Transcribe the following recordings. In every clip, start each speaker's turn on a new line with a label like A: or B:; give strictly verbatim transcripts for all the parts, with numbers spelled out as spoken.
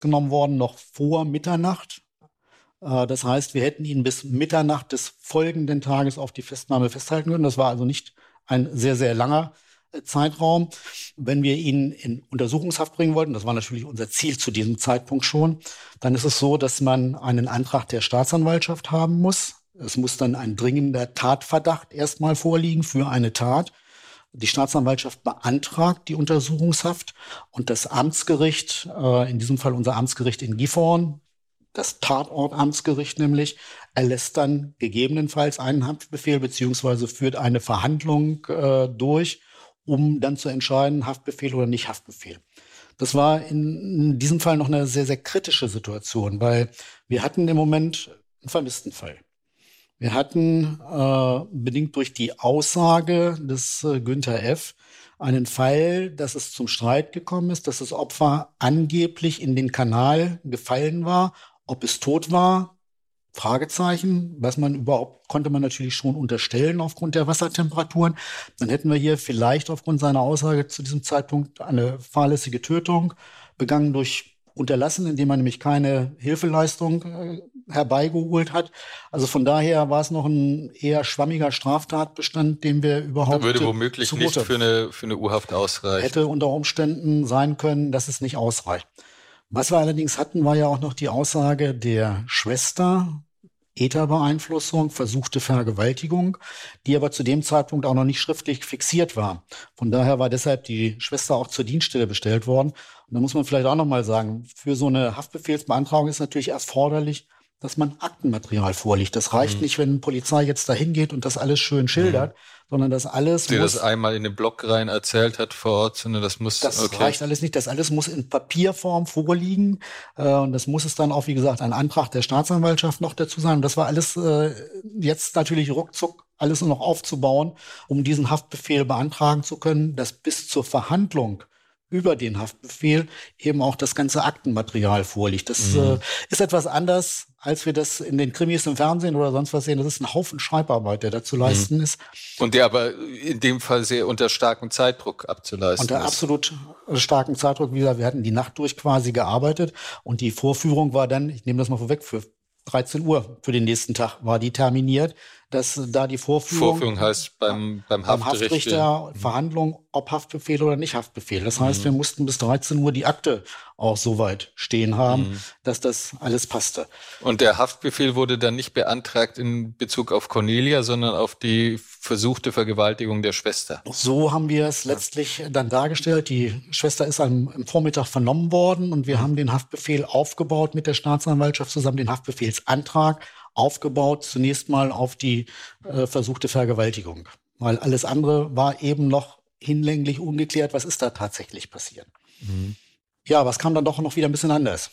A: festgenommen worden, noch vor Mitternacht. Äh, das heißt, wir hätten ihn bis Mitternacht des folgenden Tages auf die Festnahme festhalten können. Das war also nicht ein sehr, sehr langer äh, Zeitraum. Wenn wir ihn in Untersuchungshaft bringen wollten, das war natürlich unser Ziel zu diesem Zeitpunkt schon, dann ist es so, dass man einen Antrag der Staatsanwaltschaft haben muss. Es muss dann ein dringender Tatverdacht erstmal vorliegen für eine Tat. Die Staatsanwaltschaft beantragt die Untersuchungshaft und das Amtsgericht, äh, in diesem Fall unser Amtsgericht in Gifhorn, das Tatortamtsgericht nämlich, erlässt dann gegebenenfalls einen Haftbefehl beziehungsweise führt eine Verhandlung äh, durch, um dann zu entscheiden, Haftbefehl oder nicht Haftbefehl. Das war in, in diesem Fall noch eine sehr, sehr kritische Situation, weil wir hatten im Moment einen Vermisstenfall. Wir hatten, äh, bedingt durch die Aussage des äh, Günther F., einen Fall, dass es zum Streit gekommen ist, dass das Opfer angeblich in den Kanal gefallen war. Ob es tot war, Fragezeichen, was man überhaupt, konnte man natürlich schon unterstellen aufgrund der Wassertemperaturen. Dann hätten wir hier vielleicht aufgrund seiner Aussage zu diesem Zeitpunkt eine fahrlässige Tötung begangen durch Unterlassen, indem man nämlich keine Hilfeleistung äh, herbeigeholt hat. Also von daher war es noch ein eher schwammiger Straftatbestand, den wir überhaupt
B: würde womöglich nicht für eine, für eine U-Haft ausreichen.
A: Hätte unter Umständen sein können, dass es nicht ausreicht. Was wir allerdings hatten, war ja auch noch die Aussage der Schwester, Ätherbeeinflussung, versuchte Vergewaltigung, die aber zu dem Zeitpunkt auch noch nicht schriftlich fixiert war. Von daher war deshalb die Schwester auch zur Dienststelle bestellt worden. Und da muss man vielleicht auch noch mal sagen, für so eine Haftbefehlsbeantragung ist natürlich erforderlich, dass man Aktenmaterial vorliegt. Das reicht mhm. nicht, wenn die Polizei jetzt dahin geht und das alles schön schildert, mhm. sondern das alles
B: Der
A: muss...
B: das einmal in den Blog rein erzählt hat vor Ort, sondern das muss...
A: Das
B: okay.
A: reicht alles nicht. Das alles muss in Papierform vorliegen. Äh, und das muss es dann auch, wie gesagt, ein Antrag der Staatsanwaltschaft noch dazu sein. Und das war alles äh, jetzt natürlich ruckzuck alles nur noch aufzubauen, um diesen Haftbefehl beantragen zu können, dass bis zur Verhandlung über den Haftbefehl eben auch das ganze Aktenmaterial vorliegt. Das mhm. äh, ist etwas anders, als wir das in den Krimis im Fernsehen oder sonst was sehen. Das ist ein Haufen Schreibarbeit, der da zu leisten mhm. ist.
B: Und der aber in dem Fall sehr unter starkem Zeitdruck abzuleisten
A: unter
B: ist.
A: Unter absolut starkem Zeitdruck. Wie gesagt, wir hatten die Nacht durch quasi gearbeitet und die Vorführung war dann, ich nehme das mal vorweg, für dreizehn Uhr für den nächsten Tag war die terminiert, dass da die Vorführung...
B: Vorführung heißt beim, beim,
A: beim
B: Haftrichter,
A: Haftrichter Verhandlung, ob Haftbefehl oder nicht Haftbefehl. Das heißt, mhm. wir mussten bis dreizehn Uhr die Akte auch so weit stehen haben, mhm. dass das alles passte.
B: Und der Haftbefehl wurde dann nicht beantragt in Bezug auf Cornelia, sondern auf die versuchte Vergewaltigung der Schwester.
A: So haben wir es letztlich dann dargestellt. Die Schwester ist am, am Vormittag vernommen worden und wir mhm. haben den Haftbefehl aufgebaut mit der Staatsanwaltschaft zusammen, den Haftbefehlsantrag aufgebaut, zunächst mal auf die äh, versuchte Vergewaltigung. Weil alles andere war eben noch hinlänglich ungeklärt, was ist da tatsächlich passiert. Mhm. Ja, aber es kam dann doch noch wieder ein bisschen anders.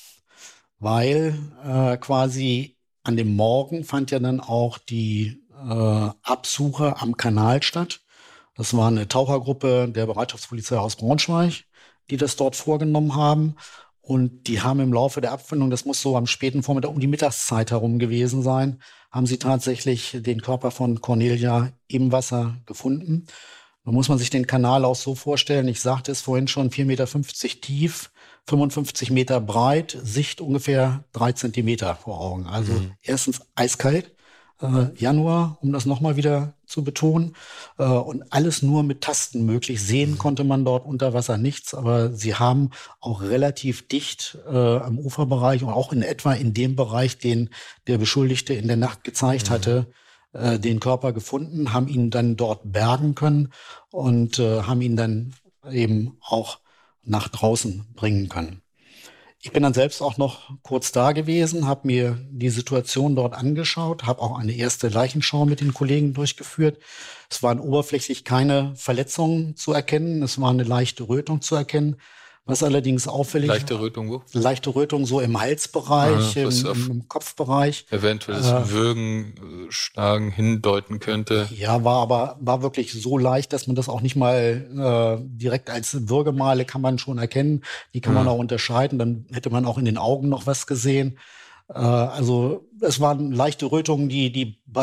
A: Weil äh, quasi an dem Morgen fand ja dann auch die äh, Absuche am Kanal statt. Das war eine Tauchergruppe der Bereitschaftspolizei aus Braunschweig, die das dort vorgenommen haben. Und die haben im Laufe der Abfindung, das muss so am späten Vormittag um die Mittagszeit herum gewesen sein, haben sie tatsächlich den Körper von Cornelia im Wasser gefunden. Da muss man sich den Kanal auch so vorstellen, ich sagte es vorhin schon, vier Komma fünfzig Meter tief, fünfundfünfzig Meter breit, Sicht ungefähr drei Zentimeter vor Augen. Also mhm. erstens eiskalt, äh, Januar, um das nochmal wieder zu betonen, äh, und alles nur mit Tasten möglich. Sehen mhm. konnte man dort unter Wasser nichts, aber sie haben auch relativ dicht äh, am Uferbereich und auch in etwa in dem Bereich, den der Beschuldigte in der Nacht gezeigt mhm. hatte, äh, den Körper gefunden, haben ihn dann dort bergen können und äh, haben ihn dann eben auch nach draußen bringen können. Ich bin dann selbst auch noch kurz da gewesen, habe mir die Situation dort angeschaut, habe auch eine erste Leichenschau mit den Kollegen durchgeführt. Es waren oberflächlich keine Verletzungen zu erkennen, es war eine leichte Rötung zu erkennen. Was allerdings auffällig...
B: Leichte Rötung wo?
A: Leichte Rötung so im Halsbereich,
B: ah,
A: im, im Kopfbereich.
B: Eventuell das äh, Würgen, Schlagen hindeuten könnte.
A: Ja, war aber war wirklich so leicht, dass man das auch nicht mal äh, direkt als Würgemale kann man schon erkennen. Die kann mhm. man auch unterscheiden. Dann hätte man auch in den Augen noch was gesehen. Äh, also es waren leichte Rötungen, die die bei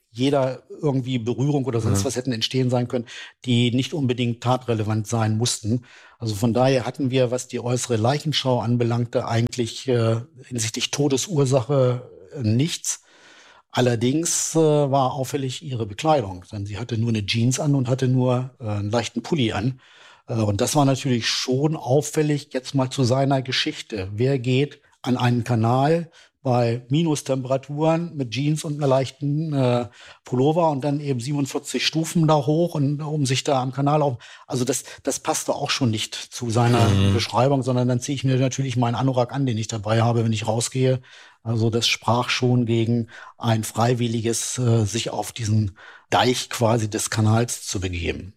A: jeder irgendwie Berührung oder sonst mhm. was hätten entstehen sein können, die nicht unbedingt tatrelevant sein mussten. Also von daher hatten wir, was die äußere Leichenschau anbelangte, eigentlich äh, hinsichtlich Todesursache äh, nichts. Allerdings äh, war auffällig ihre Bekleidung, denn sie hatte nur eine Jeans an und hatte nur äh, einen leichten Pulli an. Äh, und das war natürlich schon auffällig, jetzt mal zu seiner Geschichte. Wer geht an einen Kanal bei Minustemperaturen mit Jeans und einer leichten äh, Pullover und dann eben siebenundvierzig Stufen da hoch und um sich da am Kanal auf. Also das, das passte auch schon nicht zu seiner mhm. Beschreibung, sondern dann ziehe ich mir natürlich meinen Anorak an, den ich dabei habe, wenn ich rausgehe. Also das sprach schon gegen ein freiwilliges, äh, sich auf diesen Deich quasi des Kanals zu begeben.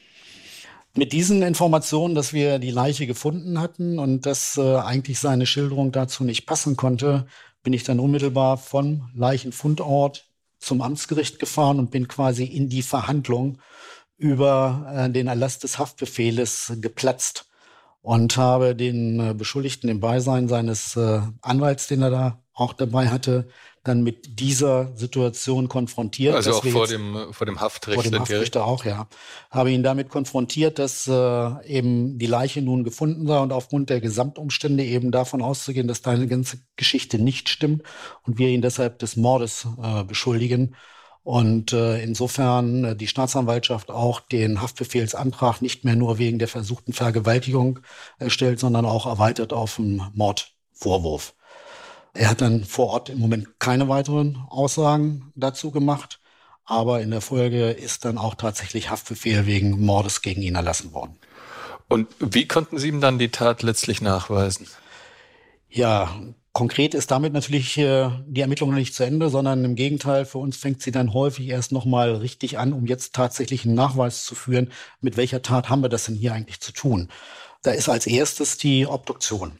A: Mit diesen Informationen, dass wir die Leiche gefunden hatten und dass äh, eigentlich seine Schilderung dazu nicht passen konnte, bin ich dann unmittelbar vom Leichenfundort zum Amtsgericht gefahren und bin quasi in die Verhandlung über äh, den Erlass des Haftbefehles geplatzt und habe den äh, Beschuldigten im Beisein seines äh, Anwalts, den er da auch dabei hatte, dann mit dieser Situation konfrontiert.
B: Also auch vor dem, vor dem Haftrichter.
A: Vor dem Haftrichter auch, ja. Habe ihn damit konfrontiert, dass äh, eben die Leiche nun gefunden sei und aufgrund der Gesamtumstände eben davon auszugehen, dass deine ganze Geschichte nicht stimmt und wir ihn deshalb des Mordes äh, beschuldigen. Und äh, insofern äh, die Staatsanwaltschaft auch den Haftbefehlsantrag nicht mehr nur wegen der versuchten Vergewaltigung erstellt, sondern auch erweitert auf einen Mordvorwurf. Er hat dann vor Ort im Moment keine weiteren Aussagen dazu gemacht, aber in der Folge ist dann auch tatsächlich Haftbefehl wegen Mordes gegen ihn erlassen worden.
B: Und wie konnten Sie ihm dann die Tat letztlich nachweisen?
A: Ja, konkret ist damit natürlich äh, die Ermittlung noch nicht zu Ende, sondern im Gegenteil, für uns fängt sie dann häufig erst nochmal richtig an, um jetzt tatsächlich einen Nachweis zu führen, mit welcher Tat haben wir das denn hier eigentlich zu tun. Da ist als erstes die Obduktion.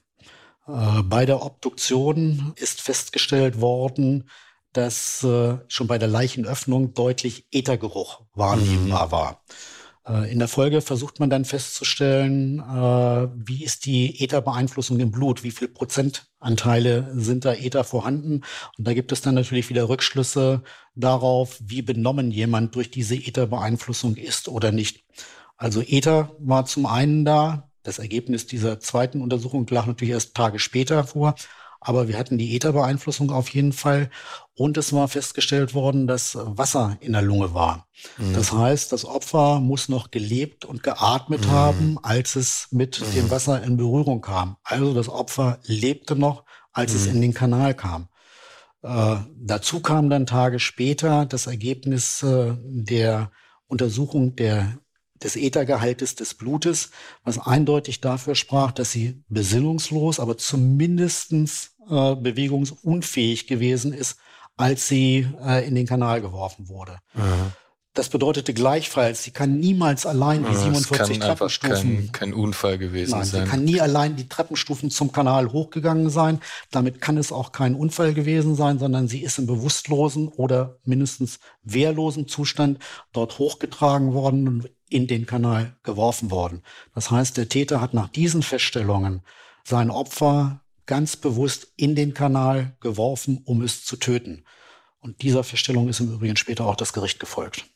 A: Bei der Obduktion ist festgestellt worden, dass äh, schon bei der Leichenöffnung deutlich Äthergeruch wahrnehmbar mhm. war. Äh, in der Folge versucht man dann festzustellen, äh, wie ist die Ätherbeeinflussung im Blut, wie viel Prozentanteile sind da Äther vorhanden. Und da gibt es dann natürlich wieder Rückschlüsse darauf, wie benommen jemand durch diese Ätherbeeinflussung ist oder nicht. Also Äther war zum einen da. Das Ergebnis dieser zweiten Untersuchung lag natürlich erst Tage später vor, aber wir hatten die Ätherbeeinflussung auf jeden Fall und es war festgestellt worden, dass Wasser in der Lunge war. Mhm. Das heißt, das Opfer muss noch gelebt und geatmet mhm. haben, als es mit mhm. dem Wasser in Berührung kam. Also das Opfer lebte noch, als mhm. es in den Kanal kam. Äh, dazu kam dann Tage später das Ergebnis äh, der Untersuchung der des Äthergehaltes des Blutes, was eindeutig dafür sprach, dass sie besinnungslos, aber zumindestens äh, bewegungsunfähig gewesen ist, als sie äh, in den Kanal geworfen wurde. Mhm. Das bedeutete gleichfalls, sie kann niemals allein die siebenundvierzig Treppenstufen...
B: Kein, kein Unfall gewesen
A: nein,
B: sein.
A: Sie kann nie allein die Treppenstufen zum Kanal hochgegangen sein. Damit kann es auch kein Unfall gewesen sein, sondern sie ist im bewusstlosen oder mindestens wehrlosen Zustand dort hochgetragen worden und in den Kanal geworfen worden. Das heißt, der Täter hat nach diesen Feststellungen sein Opfer ganz bewusst in den Kanal geworfen, um es zu töten. Und dieser Feststellung ist im Übrigen später auch das Gericht gefolgt.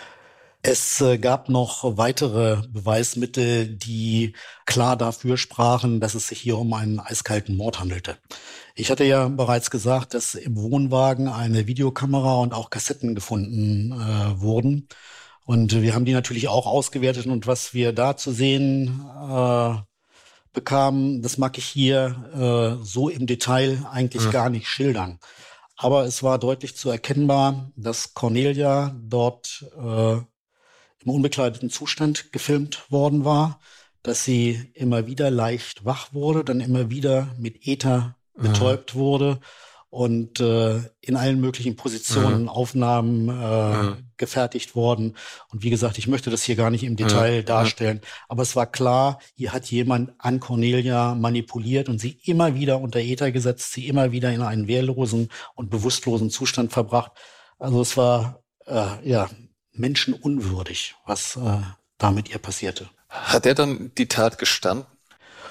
A: Es äh, gab noch weitere Beweismittel, die klar dafür sprachen, dass es sich hier um einen eiskalten Mord handelte. Ich hatte ja bereits gesagt, dass im Wohnwagen eine Videokamera und auch Kassetten gefunden äh, wurden. Und wir haben die natürlich auch ausgewertet. Und was wir da zu sehen äh, bekamen, das mag ich hier äh, so im Detail eigentlich mhm. gar nicht schildern. Aber es war deutlich zu erkennbar, dass Cornelia dort äh, im unbekleideten Zustand gefilmt worden war, dass sie immer wieder leicht wach wurde, dann immer wieder mit Äther betäubt mhm. wurde und äh, in allen möglichen Positionen mhm. Aufnahmen äh, mhm. gefertigt worden. Und wie gesagt, ich möchte das hier gar nicht im Detail mhm. darstellen, aber es war klar, hier hat jemand an Cornelia manipuliert und sie immer wieder unter Äther gesetzt, sie immer wieder in einen wehrlosen und bewusstlosen Zustand verbracht. Also es war äh, ja menschenunwürdig, was äh, da mit ihr passierte.
B: Hat er dann die Tat gestanden?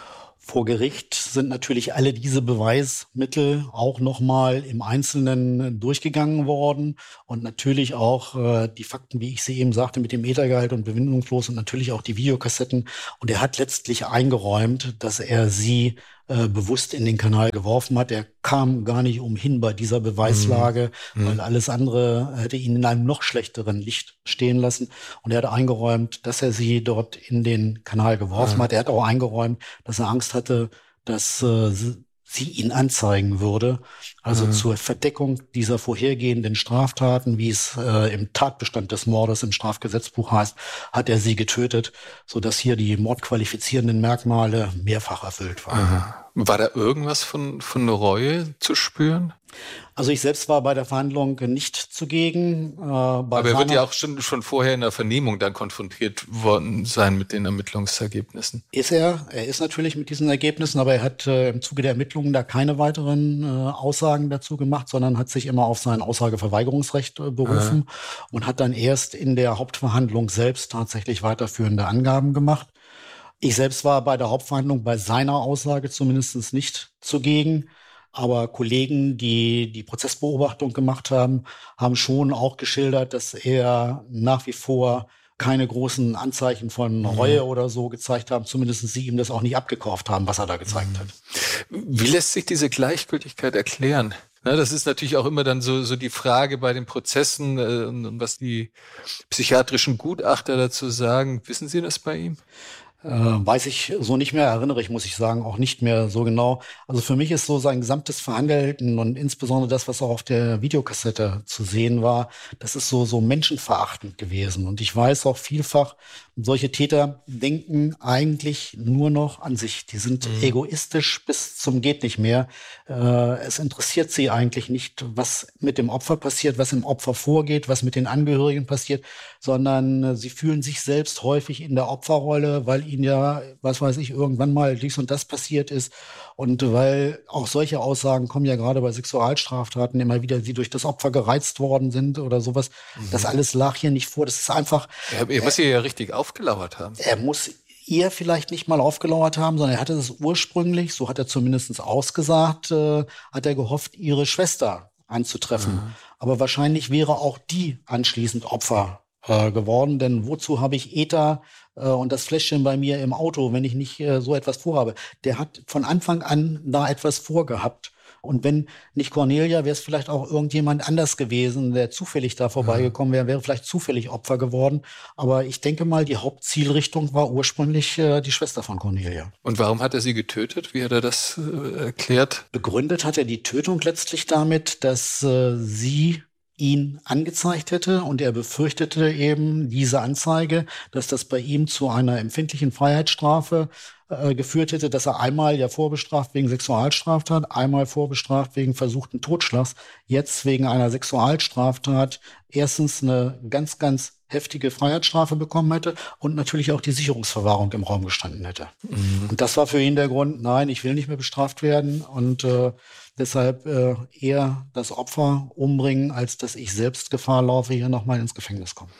A: Vor Gericht sind natürlich alle diese Beweismittel auch nochmal im Einzelnen durchgegangen worden und natürlich auch äh, die Fakten, wie ich sie eben sagte, mit dem Ethergehalt und bewindungslos und natürlich auch die Videokassetten. Und er hat letztlich eingeräumt, dass er sie äh, bewusst in den Kanal geworfen hat. Er kam gar nicht umhin bei dieser Beweislage, mhm. weil alles andere hätte ihn in einem noch schlechteren Licht stehen lassen. Und er hat eingeräumt, dass er sie dort in den Kanal geworfen mhm. hat. Er hat auch eingeräumt, dass er Angst hatte, dass äh, sie ihn anzeigen würde. Also mhm. zur Verdeckung dieser vorhergehenden Straftaten, wie es äh, im Tatbestand des Mordes im Strafgesetzbuch heißt, hat er sie getötet, sodass hier die mordqualifizierenden Merkmale mehrfach erfüllt waren.
B: Aha. War da irgendwas von, von Reue zu spüren?
A: Also ich selbst war bei der Verhandlung nicht zugegen. Äh, bei
B: Aber er wird ja auch schon, schon vorher in der Vernehmung dann konfrontiert worden sein mit den Ermittlungsergebnissen.
A: Ist er. Er ist natürlich mit diesen Ergebnissen, aber er hat äh, im Zuge der Ermittlungen da keine weiteren äh, Aussagen dazu gemacht, sondern hat sich immer auf sein Aussageverweigerungsrecht äh, berufen ah. und hat dann erst in der Hauptverhandlung selbst tatsächlich weiterführende Angaben gemacht. Ich selbst war bei der Hauptverhandlung bei seiner Aussage zumindest nicht zugegen. Aber Kollegen, die die Prozessbeobachtung gemacht haben, haben schon auch geschildert, dass er nach wie vor keine großen Anzeichen von Reue mhm. oder so gezeigt haben. Zumindest sie ihm das auch nicht abgekauft haben, was er da gezeigt mhm. hat.
B: Wie lässt sich diese Gleichgültigkeit erklären? Na, das ist natürlich auch immer dann so, so die Frage bei den Prozessen, äh, und was die psychiatrischen Gutachter dazu sagen. Wissen Sie das bei ihm?
A: Äh, weiß ich so nicht mehr, erinnere ich, muss ich sagen, auch nicht mehr so genau. Also für mich ist so sein gesamtes Verhandeln und insbesondere das, was auch auf der Videokassette zu sehen war, das ist so so menschenverachtend gewesen. Und ich weiß auch vielfach, solche Täter denken eigentlich nur noch an sich. Die sind mhm. egoistisch bis zum geht nicht mehr. Äh, es interessiert sie eigentlich nicht, was mit dem Opfer passiert, was im Opfer vorgeht, was mit den Angehörigen passiert, sondern äh, sie fühlen sich selbst häufig in der Opferrolle, weil ihnen ja, was weiß ich, irgendwann mal dies und das passiert ist. Und weil auch solche Aussagen kommen ja gerade bei Sexualstraftaten immer wieder, die durch das Opfer gereizt worden sind oder sowas. Mhm. Das alles lag hier nicht vor. Das ist einfach...
B: Er, er muss hier ja richtig aufgelauert haben.
A: Er muss ihr vielleicht nicht mal aufgelauert haben, sondern er hatte es ursprünglich, so hat er zumindest ausgesagt, äh, hat er gehofft, ihre Schwester anzutreffen. Mhm. Aber wahrscheinlich wäre auch die anschließend Opfer äh, geworden. Denn wozu habe ich Ether äh, und das Fläschchen bei mir im Auto, wenn ich nicht äh, so etwas vorhabe? Der hat von Anfang an da etwas vorgehabt. Und wenn nicht Cornelia, wäre es vielleicht auch irgendjemand anders gewesen, der zufällig da vorbeigekommen wäre, wäre vielleicht zufällig Opfer geworden. Aber ich denke mal, die Hauptzielrichtung war ursprünglich äh, die Schwester von Cornelia.
B: Und warum hat er sie getötet? Wie hat er das äh, erklärt?
A: Begründet hat er die Tötung letztlich damit, dass äh, sie ihn angezeigt hätte und er befürchtete eben diese Anzeige, dass das bei ihm zu einer empfindlichen Freiheitsstrafe äh, geführt hätte, dass er einmal ja vorbestraft wegen Sexualstraftat, einmal vorbestraft wegen versuchten Totschlags, jetzt wegen einer Sexualstraftat erstens eine ganz, ganz heftige Freiheitsstrafe bekommen hätte und natürlich auch die Sicherungsverwahrung im Raum gestanden hätte. Mhm. Und das war für ihn der Grund, nein, ich will nicht mehr bestraft werden und äh, deshalb äh, eher das Opfer umbringen, als dass ich selbst Gefahr laufe, hier nochmal ins Gefängnis komme.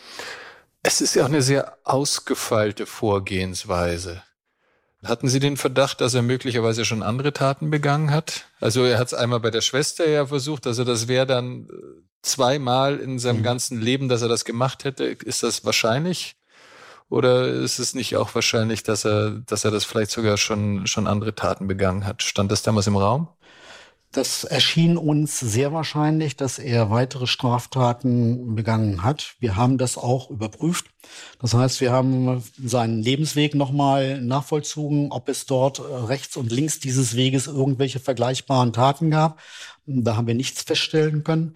B: Es ist ja auch eine sehr ausgefeilte Vorgehensweise. Hatten Sie den Verdacht, dass er möglicherweise schon andere Taten begangen hat? Also er hat es einmal bei der Schwester ja versucht, also das wäre dann zweimal in seinem mhm. ganzen Leben, dass er das gemacht hätte. Ist das wahrscheinlich? Oder ist es nicht auch wahrscheinlich, dass er, dass er das vielleicht sogar schon, schon andere Taten begangen hat? Stand das damals im Raum?
A: Das erschien uns sehr wahrscheinlich, dass er weitere Straftaten begangen hat. Wir haben das auch überprüft. Das heißt, wir haben seinen Lebensweg nochmal nachvollzogen, ob es dort rechts und links dieses Weges irgendwelche vergleichbaren Taten gab. Da haben wir nichts feststellen können.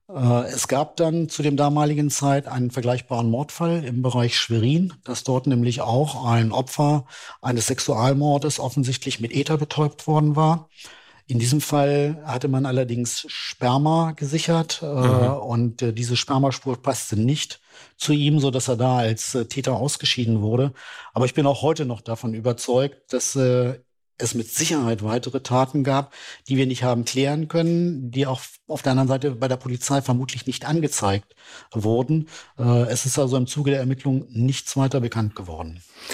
A: Es gab dann zu dem damaligen Zeit einen vergleichbaren Mordfall im Bereich Schwerin, dass dort nämlich auch ein Opfer eines Sexualmordes offensichtlich mit Ether betäubt worden war. In diesem Fall hatte man allerdings Sperma gesichert äh, mhm. und äh, diese Spermaspur passte nicht zu ihm, so dass er da als äh, Täter ausgeschieden wurde. Aber ich bin auch heute noch davon überzeugt, dass äh, es mit Sicherheit weitere Taten gab, die wir nicht haben klären können, die auch auf der anderen Seite bei der Polizei vermutlich nicht angezeigt wurden. Äh, es ist also im Zuge der Ermittlungen nichts weiter bekannt geworden.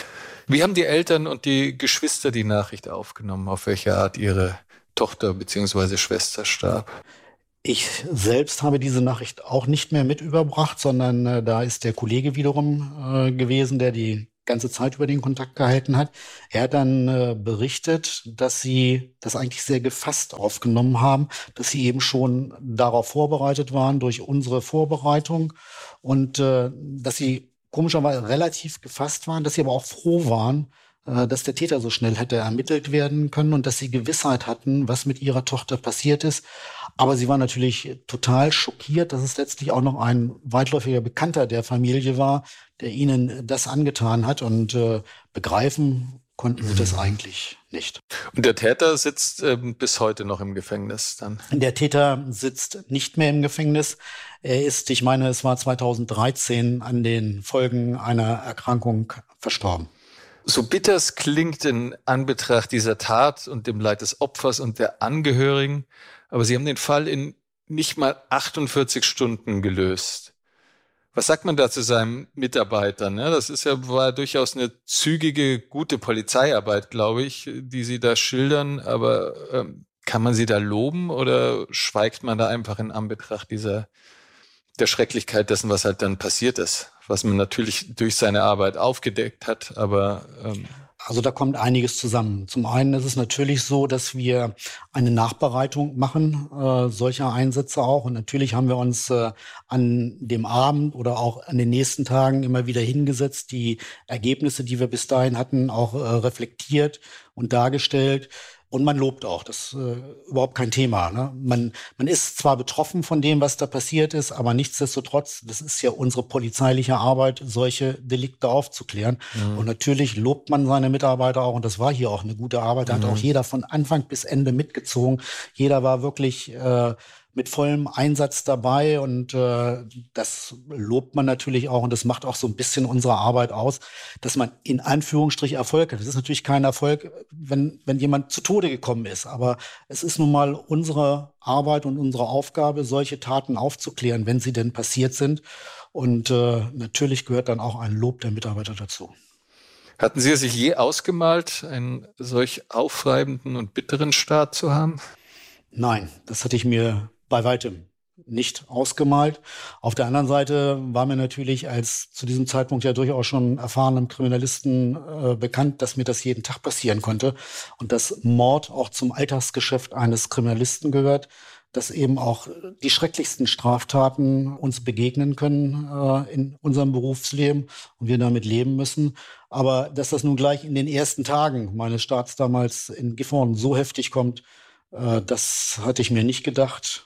B: Wie haben die Eltern und die Geschwister die Nachricht aufgenommen, auf welche Art ihre Tochter bzw. Schwester starb?
A: Ich selbst habe diese Nachricht auch nicht mehr mit überbracht, sondern äh, da ist der Kollege wiederum äh, gewesen, der die ganze Zeit über den Kontakt gehalten hat. Er hat dann äh, berichtet, dass sie das eigentlich sehr gefasst aufgenommen haben, dass sie eben schon darauf vorbereitet waren durch unsere Vorbereitung und äh, dass sie komischerweise relativ gefasst waren, dass sie aber auch froh waren, äh, dass der Täter so schnell hätte ermittelt werden können und dass sie Gewissheit hatten, was mit ihrer Tochter passiert ist. Aber sie war natürlich total schockiert, dass es letztlich auch noch ein weitläufiger Bekannter der Familie war, der ihnen das angetan hat. Und äh, begreifen konnten sie das eigentlich nicht.
B: Und der Täter sitzt ähm, bis heute noch im Gefängnis dann?
A: Der Täter sitzt nicht mehr im Gefängnis. Er ist, ich meine, es war zweitausenddreizehn, an den Folgen einer Erkrankung verstorben.
B: So bitter es klingt in Anbetracht dieser Tat und dem Leid des Opfers und der Angehörigen, aber Sie haben den Fall in nicht mal achtundvierzig Stunden gelöst. Was sagt man da zu seinem Mitarbeiter? Ne? Das ist ja war durchaus eine zügige, gute Polizeiarbeit, glaube ich, die Sie da schildern. Aber ähm, kann man Sie da loben oder schweigt man da einfach in Anbetracht dieser der Schrecklichkeit dessen, was halt dann passiert ist, was man natürlich durch seine Arbeit aufgedeckt hat, aber ähm
A: Also da kommt einiges zusammen. Zum einen ist es natürlich so, dass wir eine Nachbereitung machen, äh, solcher Einsätze auch. Und natürlich haben wir uns äh, an dem Abend oder auch an den nächsten Tagen immer wieder hingesetzt, die Ergebnisse, die wir bis dahin hatten, auch äh, reflektiert und dargestellt. Und man lobt auch, das ist äh, überhaupt kein Thema. Ne? Man, man ist zwar betroffen von dem, was da passiert ist, aber nichtsdestotrotz, das ist ja unsere polizeiliche Arbeit, solche Delikte aufzuklären. Mhm. Und natürlich lobt man seine Mitarbeiter auch, und das war hier auch eine gute Arbeit. Da mhm. hat auch jeder von Anfang bis Ende mitgezogen. Jeder war wirklich äh, mit vollem Einsatz dabei, und äh, das lobt man natürlich auch, und das macht auch so ein bisschen unsere Arbeit aus, dass man in Anführungsstrich Erfolg hat. Das ist natürlich kein Erfolg, wenn wenn jemand zu Tode gekommen ist, aber es ist nun mal unsere Arbeit und unsere Aufgabe, solche Taten aufzuklären, wenn sie denn passiert sind, und äh, natürlich gehört dann auch ein Lob der Mitarbeiter dazu.
B: Hatten Sie sich je ausgemalt, einen solch aufreibenden und bitteren Start zu haben?
A: Nein, das hatte ich mir bei weitem nicht ausgemalt. Auf der anderen Seite war mir natürlich als zu diesem Zeitpunkt ja durchaus schon erfahrenem Kriminalisten äh, bekannt, dass mir das jeden Tag passieren konnte und dass Mord auch zum Alltagsgeschäft eines Kriminalisten gehört, dass eben auch die schrecklichsten Straftaten uns begegnen können äh, in unserem Berufsleben und wir damit leben müssen. Aber dass das nun gleich in den ersten Tagen meines Starts damals in Gifhorn so heftig kommt, äh, das hatte ich mir nicht gedacht.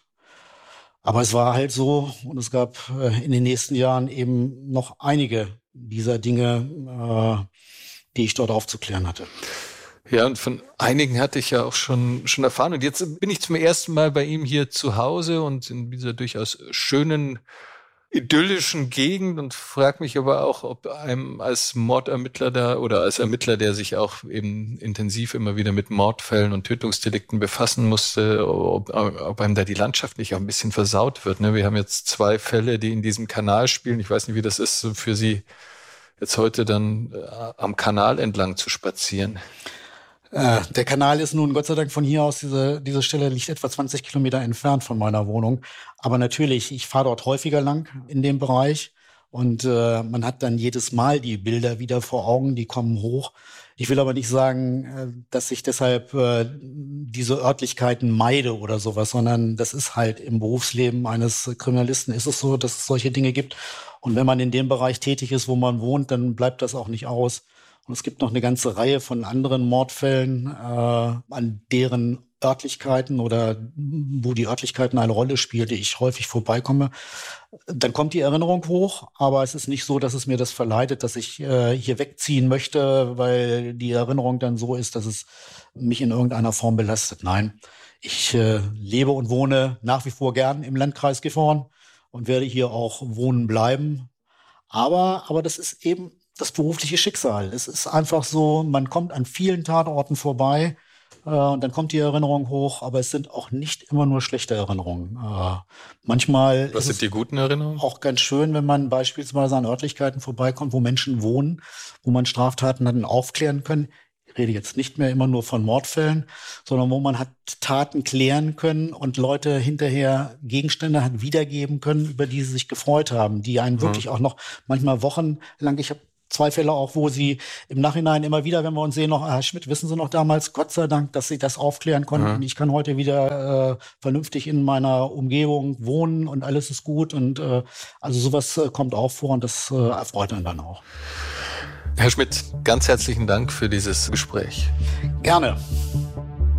A: Aber es war halt so, und es gab äh, in den nächsten Jahren eben noch einige dieser Dinge, äh, die ich dort aufzuklären hatte.
B: Ja, und von einigen hatte ich ja auch schon schon erfahren. Und jetzt bin ich zum ersten Mal bei ihm hier zu Hause und in dieser durchaus schönen, idyllischen Gegend und frage mich aber auch, ob einem als Mordermittler da oder als Ermittler, der sich auch eben intensiv immer wieder mit Mordfällen und Tötungsdelikten befassen musste, ob, ob einem da die Landschaft nicht auch ein bisschen versaut wird. Ne? Wir haben jetzt zwei Fälle, die in diesem Kanal spielen. Ich weiß nicht, wie das ist für Sie, jetzt heute dann äh, am Kanal entlang zu spazieren.
A: Äh, der Kanal ist nun Gott sei Dank von hier aus, diese, diese Stelle liegt etwa zwanzig Kilometer entfernt von meiner Wohnung. Aber natürlich, ich fahre dort häufiger lang in dem Bereich, und äh, man hat dann jedes Mal die Bilder wieder vor Augen, die kommen hoch. Ich will aber nicht sagen, äh, dass ich deshalb äh, diese Örtlichkeiten meide oder sowas, sondern das ist halt im Berufsleben eines Kriminalisten ist es so, dass es solche Dinge gibt. Und wenn man in dem Bereich tätig ist, wo man wohnt, dann bleibt das auch nicht aus. Und es gibt noch eine ganze Reihe von anderen Mordfällen, äh, an deren Örtlichkeiten oder wo die Örtlichkeiten eine Rolle spielen, die ich häufig vorbeikomme. Dann kommt die Erinnerung hoch, aber es ist nicht so, dass es mir das verleitet, dass ich äh, hier wegziehen möchte, weil die Erinnerung dann so ist, dass es mich in irgendeiner Form belastet. Nein, ich äh, lebe und wohne nach wie vor gern im Landkreis Gifhorn und werde hier auch wohnen bleiben. Aber, aber das ist eben das berufliche Schicksal. Es ist einfach so, man kommt an vielen Tatorten vorbei, äh, und dann kommt die Erinnerung hoch, aber es sind auch nicht immer nur schlechte Erinnerungen. Äh, manchmal
B: Was
A: ist
B: sind
A: es
B: die guten Erinnerungen?
A: auch ganz schön, wenn man beispielsweise an Örtlichkeiten vorbeikommt, wo Menschen wohnen, wo man Straftaten dann aufklären können. Ich rede jetzt nicht mehr immer nur von Mordfällen, sondern wo man hat Taten klären können und Leute hinterher Gegenstände hat wiedergeben können, über die sie sich gefreut haben, die einen
B: Mhm.
A: wirklich auch noch manchmal wochenlang, ich habe zwei Fälle auch, wo sie im Nachhinein immer wieder, wenn wir uns sehen, noch, ah, Herr Schmidt, wissen Sie noch damals, Gott sei Dank, dass Sie das aufklären konnten.
B: Mhm.
A: Und ich kann heute wieder äh, vernünftig in meiner Umgebung wohnen und alles ist gut. Und äh, also sowas äh, kommt auch vor und das äh, erfreut einen dann auch.
B: Herr Schmidt, ganz herzlichen Dank für dieses Gespräch.
A: Gerne.